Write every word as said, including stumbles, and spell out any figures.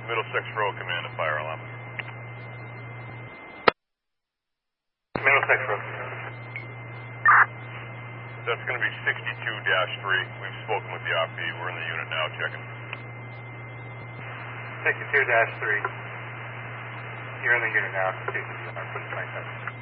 Middlesex Road, command a fire alarm. Middlesex Road. That's going to be sixty-two dash three. We've spoken with the R P. We're in the unit now checking. sixty-two dash three. You're in the unit now.